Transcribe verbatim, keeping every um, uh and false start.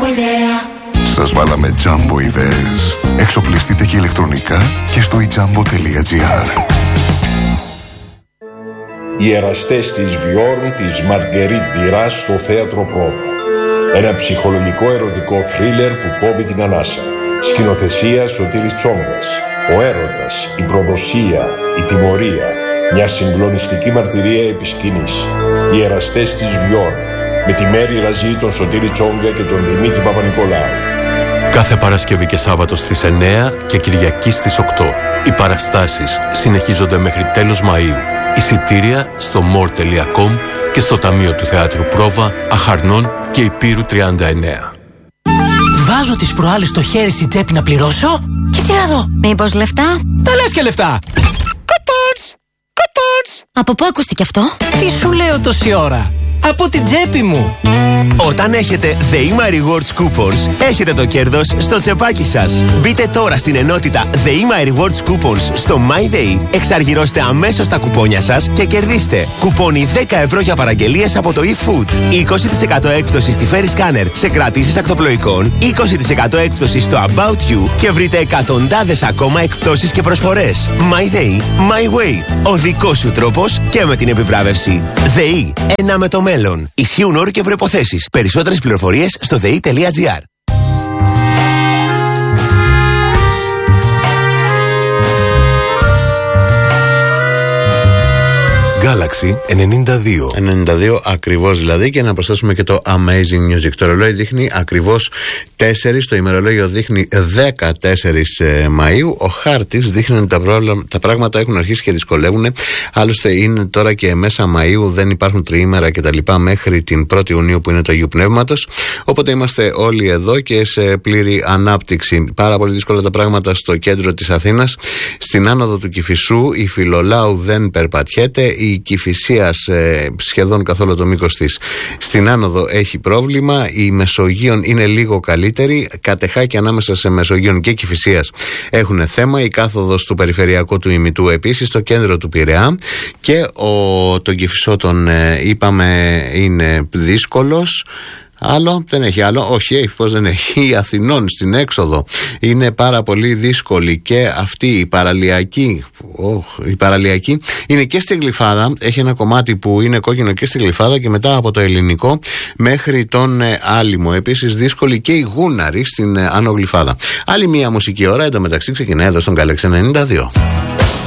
Σας βάλαμε Jumbo ιδέες. Εξοπλιστείτε και ηλεκτρονικά και στο i jumbo τελεία gr. Οι εραστές της Βιόρν της Μαργκερίτ Ντυράς στο Θέατρο Πρόβα. Ένα ψυχολογικό ερωτικό θρίλερ που κόβει την ανάσα. Σκηνοθεσία Σωτήρης Τσόγκας. Ο έρωτας, η προδοσία, η τιμωρία. Μια συγκλονιστική μαρτυρία επί σκηνής. Οι εραστές της Βιόρν. Με τη Μέρη Ραζή, τον Σωτήρη Τσόγκα και τον Δημήτρη Παπα-Νικολάου. Κάθε Παρασκευή και Σάββατο στις εννιά και Κυριακή στις οκτώ. Οι παραστάσεις συνεχίζονται μέχρι τέλος Μαΐου. Εισιτήρια στο more τελεία com και στο Ταμείο του Θεάτρου Πρόβα, Αχαρνών και Υπήρου τριάντα εννέα. Βάζω τις προάλλες το χέρι στην τσέπη να πληρώσω και τι να δω. Μήπως λεφτά? Τα λες και λεφτά. Coupons! Coupons! Από πού ακούστηκε αυτό? Τι σου λέω τόση ώρα? Από την τσέπη μου. Όταν έχετε The My Rewards Coupons, έχετε το κέρδος στο τσεπάκι σας. Μπείτε τώρα στην ενότητα The My Rewards Coupons στο MyDay, εξαργυρώστε αμέσως τα κουπόνια σας και κερδίστε κουπόνι δέκα ευρώ για παραγγελίες από το eFood, είκοσι τοις εκατό έκπτωση στη Ferry Scanner σε κρατήσεις ακτοπλοϊκών, είκοσι τοις εκατό έκπτωση στο About You και βρείτε εκατοντάδες ακόμα εκπτώσεις και προσφορές. MyDay, My Way. Ο δικός σου τρόπος και με την επιβράβευση. ΔΕΗ, ένα με το μέλλον. Ισχύουν όροι και προϋποθέσεις. Περισσότερες πληροφορίες στο δε ι τελεία τζι άρ. Galaxy ενενήντα δύο. ενενήντα δύο ακριβώς δηλαδή, και να προσθέσουμε και το Amazing Music. Το ρολόι δείχνει ακριβώς τέσσερις, το ημερολόγιο δείχνει δεκατέσσερις Μαΐου. Ο χάρτης δείχνει ότι τα, πρόβλημα, τα πράγματα έχουν αρχίσει και δυσκολεύουν. Άλλωστε είναι τώρα και μέσα Μαΐου, δεν υπάρχουν τριήμερα κτλ. Μέχρι την πρώτη Ιουνίου που είναι το Αγίου Πνεύματος. Οπότε είμαστε όλοι εδώ και σε πλήρη ανάπτυξη. Πάρα πολύ δύσκολα τα πράγματα στο κέντρο της Αθήνας. Στην άνοδο του Κηφισού η Φιλολάου δεν περπατιέται. Η Κηφισίας ε, σχεδόν καθόλου το μήκος της στην άνοδο έχει πρόβλημα. Η Μεσογείων είναι λίγο καλύτερη. Κατεχάκι ανάμεσα σε Μεσογείων και Κηφισίας έχουν θέμα. Η κάθοδος του περιφερειακού του ημιτού επίσης, στο κέντρο του Πειραιά. Και ο, τον Κηφισό τον ε, είπαμε είναι δύσκολος. Άλλο, δεν έχει άλλο. Όχι, έχει, πως δεν έχει. Η Αθηνών στην έξοδο είναι πάρα πολύ δύσκολη. Και αυτή η παραλιακή, oh, η παραλιακή είναι και στη Γλυφάδα. Έχει ένα κομμάτι που είναι κόκκινο και στη Γλυφάδα, και μετά από το Ελληνικό μέχρι τον ε, Άλυμο. Επίσης δύσκολη και η Γούναρη στην ε, Άνω Γλυφάδα. Άλλη μια μουσική ώρα, εντωμεταξύ ξεκινάει εδώ στον Galaxy ενενήντα δύο.